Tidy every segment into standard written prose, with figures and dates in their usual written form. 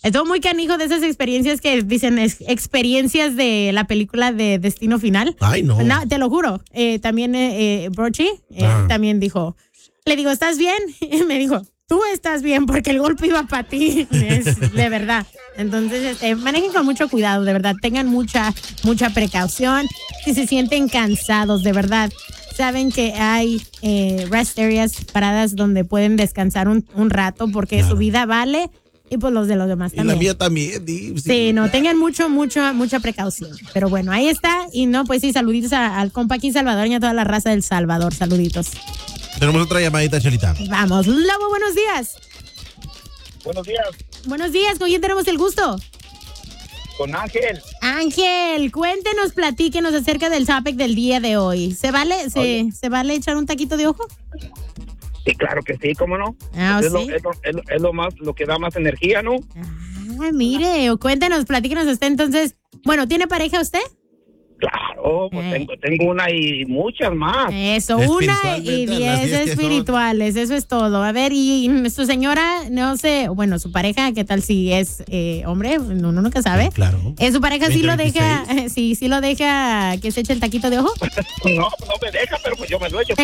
Estuvo muy canijo de esas experiencias que dicen experiencias de la película de Destino Final. Ay, no. No, te lo juro. También Brochi también dijo, le digo, ¿estás bien? Y me dijo, tú estás bien porque el golpe iba para ti. Es de verdad. Entonces, manejen con mucho cuidado, de verdad. Tengan mucha precaución. Si se sienten cansados, de verdad. Saben que hay rest areas, paradas donde pueden descansar un rato porque su vida vale. Y pues los de los demás también. Y la mía también. Sí, no, tengan mucha precaución. Pero bueno, ahí está. Y no, pues sí, saluditos al compa aquí salvadoreño, a toda la raza del Salvador. Saluditos. Tenemos otra llamadita, Chelita. Vamos, Lobo, buenos días. Buenos días. Buenos días, ¿con quién tenemos el gusto? Con Ángel. Ángel, cuéntenos, platíquenos acerca del topic del día de hoy. ¿Se vale vale echar un taquito de ojo? Sí, claro que sí, ¿cómo no? Ah, es ¿sí? lo que da más energía, ¿no? Ah, mire, cuéntenos, platíquenos usted entonces. Bueno, ¿tiene pareja usted? Claro, pues tengo una y muchas más. Eso, una y 10 espirituales, eso es todo. A ver, y su señora, no sé, bueno, su pareja, ¿qué tal si es hombre? Uno nunca sabe. Claro. ¿Su pareja sí lo deja, sí lo deja que se eche el taquito de ojo? No me deja, pero pues yo me lo echo.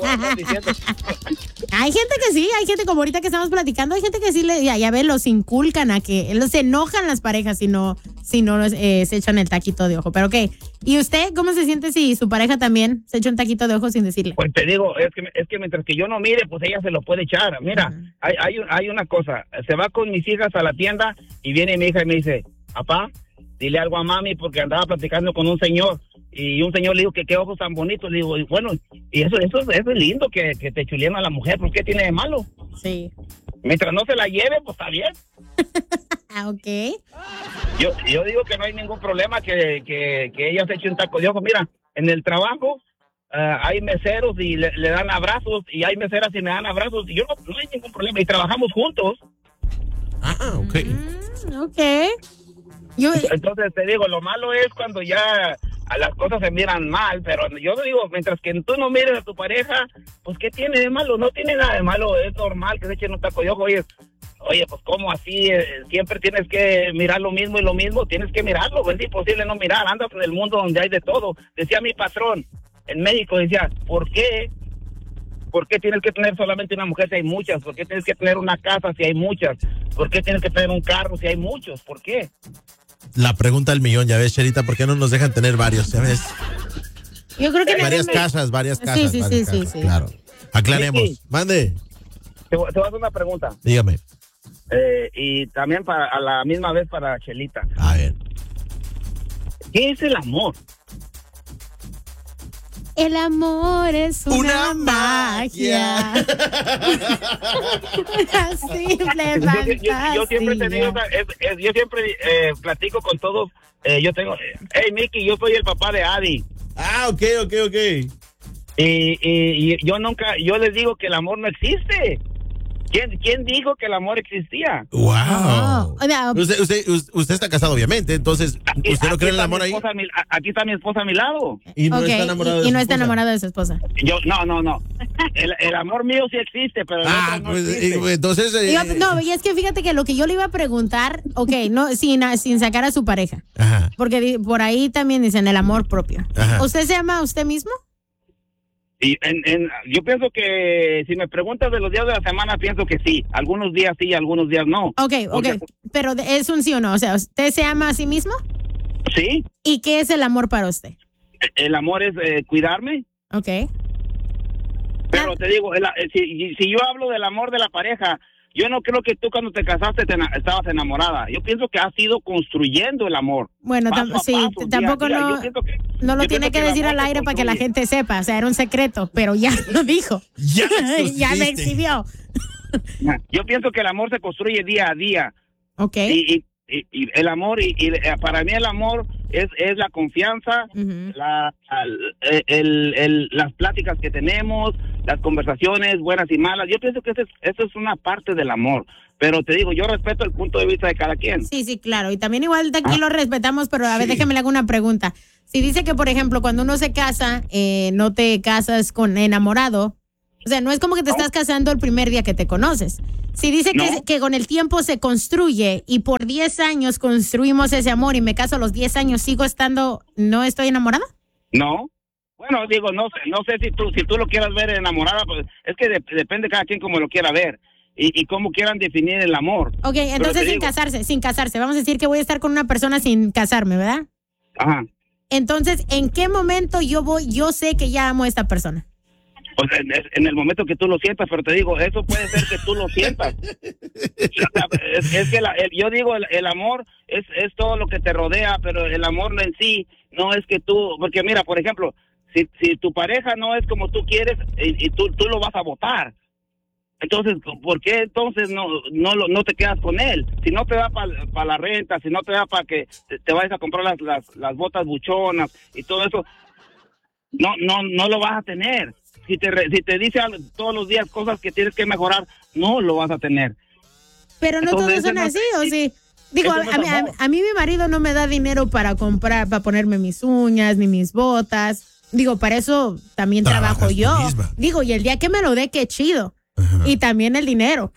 Hay gente que sí, hay gente como ahorita que estamos platicando, hay gente que sí, ya ve, los inculcan a que se enojan las parejas si no se echan el taquito de ojo. Pero ok, ¿y usted cómo se siente si su pareja también se echa un taquito de ojo sin decirle? Pues te digo, es que mientras que yo no mire, pues ella se lo puede echar. Mira, hay una cosa, se va con mis hijas a la tienda y viene mi hija y me dice, papá, dile algo a mami porque andaba platicando con un señor. Y un señor le dijo que qué ojos tan bonitos. Le digo, y bueno, y eso es lindo que te chuleen a la mujer. ¿Por qué tiene de malo? Sí. Mientras no se la lleve, pues está bien. Ah, ok. Yo digo que no hay ningún problema que ella se eche un taco de ojo. Mira, en el trabajo hay meseros y le dan abrazos, y hay meseras y me dan abrazos. Y yo no hay ningún problema. Y trabajamos juntos. Ah, ok. Ok. Entonces te digo, lo malo es cuando ya a las cosas se miran mal, pero yo digo, mientras que tú no mires a tu pareja, pues ¿qué tiene de malo? No tiene nada de malo, es normal que se echen un taco de ojo. Oye, pues ¿cómo así? Siempre tienes que mirar lo mismo y lo mismo, tienes que mirarlo, es imposible no mirar, andas en el mundo donde hay de todo. Decía mi patrón en México, decía, ¿por qué tienes que tener solamente una mujer si hay muchas? ¿Por qué tienes que tener una casa si hay muchas? ¿Por qué tienes que tener un carro si hay muchos? ¿Por qué? La pregunta del millón, ya ves, Chelita, ¿por qué no nos dejan tener varios? ¿Ya ves? Yo creo que varias casas. Sí. Claro. Aclaremos. Sí. Mande. Te voy a hacer una pregunta. Dígame. Y también a la misma vez para Chelita. A ver. ¿Qué es el amor? El amor es una magia. Simple fantasía. Yo siempre he tenido, yo siempre platico con todos. Yo tengo, hey Mickey, yo soy el papá de Adi. Ah, ok. Y yo les digo que el amor no existe. ¿Quién dijo que el amor existía? Wow. Usted está casado, obviamente, entonces, ¿usted no cree en el amor ahí? Aquí está mi esposa a mi lado. Y no está enamorado de su esposa. Está enamorado de su esposa. No. El amor mío sí existe, pero el otro no existe. Entonces... y es que fíjate que lo que yo le iba a preguntar, no, sin sacar a su pareja. Ajá. Porque por ahí también dicen el amor propio. Ajá. ¿Usted se ama a usted mismo? Y yo pienso que si me preguntas de los días de la semana, pienso que sí. Algunos días sí, algunos días no. Ok. Pero es un sí o no. O sea, ¿usted se ama a sí mismo? Sí. ¿Y qué es el amor para usted? El amor es cuidarme. Ok. Pero te digo, si yo hablo del amor de la pareja, yo no creo que tú cuando te casaste estabas enamorada. Yo pienso que has ido construyendo el amor. Bueno, tampoco no lo tiene que decir al aire para que la gente sepa. O sea, era un secreto, pero ya lo dijo. Ya me exhibió. Yo pienso que el amor se construye día a día. Ok. Y el amor, para mí el amor es la confianza, Uh-huh. las pláticas que tenemos, las conversaciones buenas y malas. Yo pienso que eso es una parte del amor. Pero te digo, yo respeto el punto de vista de cada quien. Sí, claro. Y también igual de aquí lo respetamos, pero a ver, déjame le hago una pregunta. Si dice que, por ejemplo, cuando uno se casa, no te casas con enamorado, O sea, no es como que te estás casando el primer día que te conoces. Si dice que con el tiempo se construye y por 10 años construimos ese amor y me caso a los 10 años, ¿no estoy enamorada? No. Bueno, digo, no sé si tú lo quieras ver enamorada, pues es que depende cada quien como lo quiera ver y cómo quieran definir el amor. Ok, entonces sin casarse. Vamos a decir que voy a estar con una persona sin casarme, ¿verdad? Ajá. Entonces, ¿en qué momento yo sé que ya amo a esta persona? Pues en el momento que tú lo sientas, pero te digo, eso puede ser que tú lo sientas. Es que yo digo, el amor es todo lo que te rodea, pero el amor en sí no es que tú, porque mira, por ejemplo, si tu pareja no es como tú quieres y tú lo vas a votar, entonces, ¿por qué entonces no te quedas con él? Si no te da para la renta, si no te da para que te vayas a comprar las botas buchonas y todo eso, no lo vas a tener. Si te dice todos los días cosas que tienes que mejorar, no lo vas a tener. Pero no todos son así, ¿o sí? Digo, a mí mi marido no me da dinero para comprar, para ponerme mis uñas ni mis botas. Digo, para eso también trabajo yo. Digo, y el día que me lo dé, qué chido. Y también el dinero.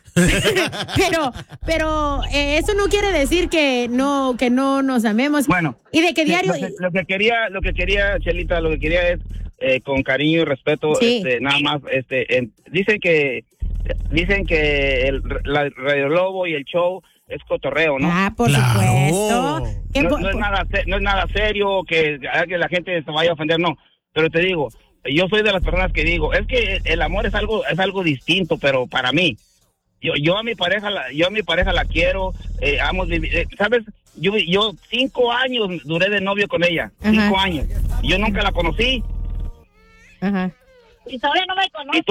pero eso no quiere decir que no nos amemos. Bueno, y de que diario lo que quería Chelita, lo que quería es con cariño y respeto, nada más, dicen que el Radio Lobo y el show es cotorreo, ¿no? Ah, por supuesto. No es nada serio que la gente se vaya a ofender, no. Pero te digo, yo soy de las personas que digo, es que el amor es algo distinto, pero para mí, yo a mi pareja la quiero, amo vivir, ¿sabes? Yo 5 años duré de novio con ella, 5 años. Yo nunca la conocí. Ajá. Y todavía no me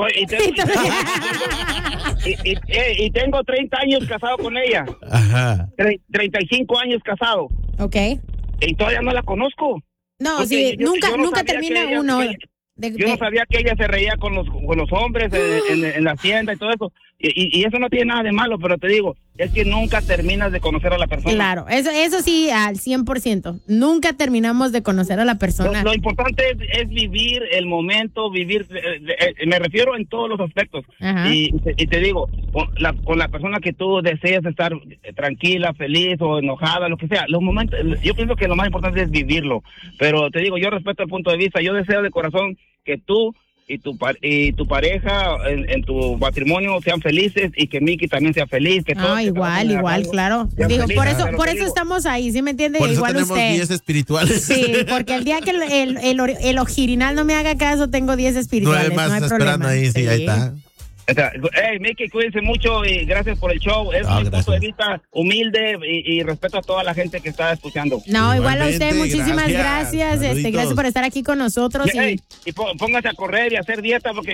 conoce. Y tengo 30 años casado con ella. Ajá. 35 años casado. Ok. Y todavía no la conozco. No, sí, nunca termina uno. Yo no sabía que ella se reía con los hombres en la tienda y todo eso. Y eso no tiene nada de malo, pero te digo, es que nunca terminas de conocer a la persona. Claro, eso sí, al 100%. Nunca terminamos de conocer a la persona. Lo importante es vivir el momento, me refiero en todos los aspectos. Y te digo, con la persona que tú deseas estar tranquila, feliz o enojada, lo que sea, los momentos, yo pienso que lo más importante es vivirlo. Pero te digo, yo respeto el punto de vista, yo deseo de corazón que tú y tu pareja en tu matrimonio sean felices y que Miki también sea feliz. Que igual, claro. Digo, feliz, por eso estamos ahí, ¿sí me entiende? Por igual eso tenemos usted. 10 espirituales. Sí, porque el día que el ojirinal no me haga caso, tengo 10 espirituales. 9 más no hay esperando problema. ahí, sí, ahí está. Hey, Miki, cuídense mucho y gracias por el show. Es mi punto de vista humilde y respeto a toda la gente que está escuchando. No, igual a usted, muchísimas gracias. Gracias por estar aquí con nosotros. Y póngase a correr y a hacer dieta porque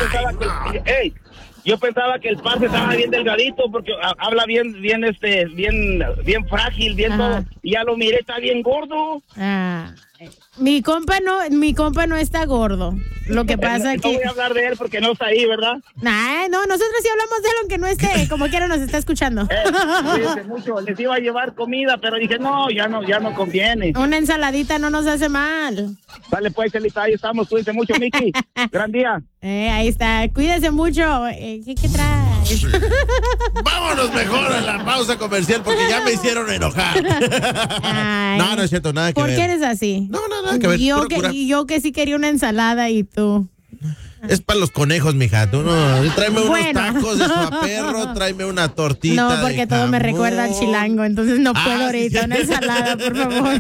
yo pensaba que el parce estaba bien delgadito porque habla bien frágil, bien todo. Y ya lo miré, está bien gordo. Mi compa no está gordo. Lo que pasa es que... No voy a hablar de él porque no está ahí, ¿verdad? No, nosotros sí hablamos de él aunque no esté, como quiera nos está escuchando. Cuídense mucho, les iba a llevar comida, pero dije, no, ya no conviene. Una ensaladita no nos hace mal. Dale pues, Celita, ahí estamos, cuídense mucho, Miki. Gran día. Ahí está, cuídense mucho. ¿Qué traes? Vámonos mejor a la pausa comercial porque ya me hicieron enojar. No es cierto, nada que ver. ¿Por qué eres así? No, nada que ver. Yo que sí quería una ensalada y tú... Es para los conejos, mija. Tú no. Tráeme unos tacos de suaperro, tráeme una tortita. No, porque todo me recuerda al chilango, entonces no puedo ahorita una ensalada, por favor.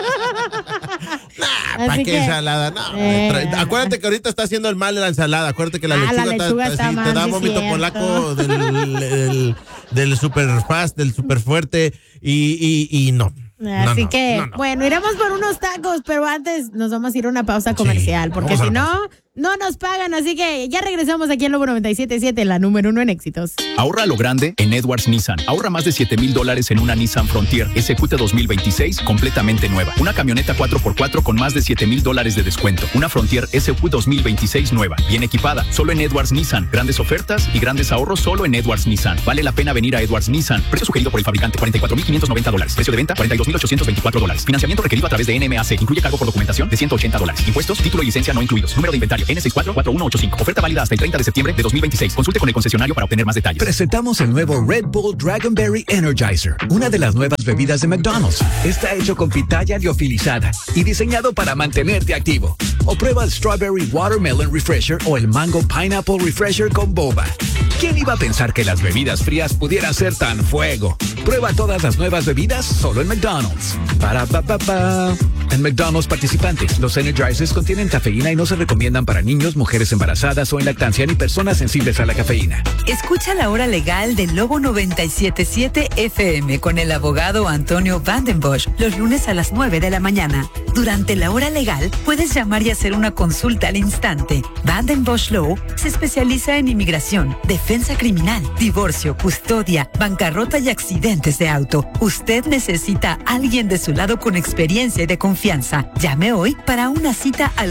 ¿Para qué ensalada? No. Acuérdate que ahorita está haciendo el mal la ensalada. Acuérdate que la lechuga está mal, te da vómito polaco del super fast, del super fuerte y no. Así que, bueno, iremos por unos tacos, pero antes nos vamos a ir a una pausa comercial, porque si no nos pagan. Así que ya regresamos aquí en Lobo 97.7, la número 1 en éxitos. Ahorra a lo grande en Edwards Nissan. Ahorra más de $7,000 en una Nissan Frontier SQT 2026 completamente nueva. Una camioneta 4x4 con más de $7,000 de descuento. Una Frontier SQ 2026 nueva, bien equipada. Solo en Edwards Nissan. Grandes ofertas y grandes ahorros solo en Edwards Nissan. Vale la pena venir a Edwards Nissan. Precio sugerido por el fabricante, $44,590. Precio de venta, $42,824. Financiamiento requerido a través de NMAC. Incluye cargo por documentación de $180. Impuestos, título y licencia no incluidos. Número de inventario N644185. Oferta válida hasta el 30 de septiembre de 2026. Consulte con el concesionario para obtener más detalles. Presentamos el nuevo Red Bull Dragonberry Energizer, una de las nuevas bebidas de McDonald's. Está hecho con pitaya liofilizada y diseñado para mantenerte activo. O prueba el Strawberry Watermelon Refresher o el Mango Pineapple Refresher con boba. ¿Quién iba a pensar que las bebidas frías pudieran ser tan fuego? Prueba todas las nuevas bebidas solo en McDonald's. En McDonald's participantes, los Energizers contienen cafeína y no se recomiendan para niños, mujeres embarazadas o en lactancia ni personas sensibles a la cafeína. Escucha la hora legal del Lobo 97.7 FM con el abogado Antonio Vandenbosch los lunes a las 9 de la mañana. Durante la hora legal puedes llamar y hacer una consulta al instante. Vandenbosch Law se especializa en inmigración, defensa criminal, divorcio, custodia, bancarrota y accidentes de auto. Usted necesita a alguien de su lado con experiencia y de confianza. Llame hoy para una cita al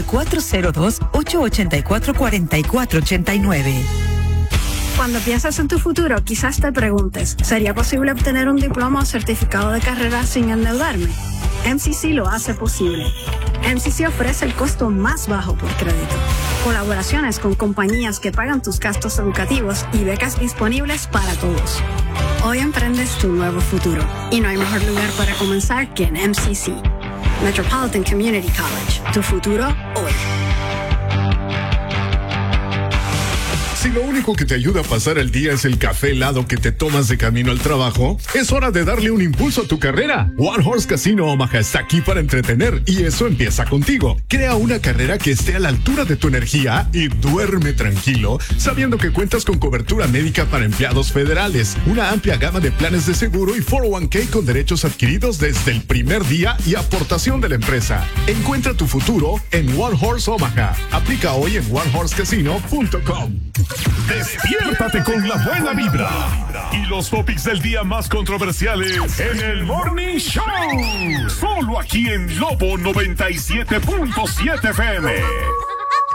402-884-4489. Cuando piensas en tu futuro, quizás te preguntes, ¿sería posible obtener un diploma o certificado de carrera sin endeudarme? MCC lo hace posible. MCC ofrece el costo más bajo por crédito, colaboraciones con compañías que pagan tus gastos educativos y becas disponibles para todos. Hoy emprendes tu nuevo futuro y no hay mejor lugar para comenzar que en MCC. Metropolitan Community College. Tu futuro hoy. Si lo único que te ayuda a pasar el día es el café helado que te tomas de camino al trabajo, es hora de darle un impulso a tu carrera. One Horse Casino Omaha está aquí para entretener y eso empieza contigo. Crea una carrera que esté a la altura de tu energía y duerme tranquilo, sabiendo que cuentas con cobertura médica para empleados federales, una amplia gama de planes de seguro y 401k con derechos adquiridos desde el primer día y aportación de la empresa. Encuentra tu futuro en One Horse Omaha. Aplica hoy en onehorsecasino.com. Despiértate con la buena vibra y los topics del día más controversiales en el Morning Show. Solo aquí en Lobo 97.7 FM.